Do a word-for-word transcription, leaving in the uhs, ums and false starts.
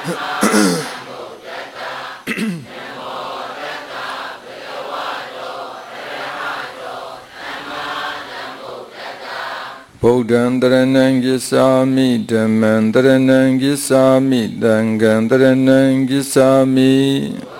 ဗုဒ္ဓံတရဏံဂစ္ဆာမိဓမ္မံတရဏံဂစ္ဆာမိသံဃံတရဏံဂစ္ဆာမိ